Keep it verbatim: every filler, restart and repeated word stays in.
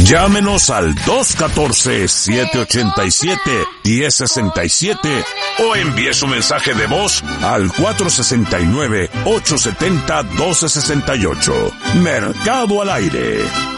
Llámenos al dos uno cuatro, siete ocho siete, uno cero seis siete o envíe su mensaje de voz al cuatro seis nueve, ocho siete cero, uno dos seis ocho. Mercado al Aire.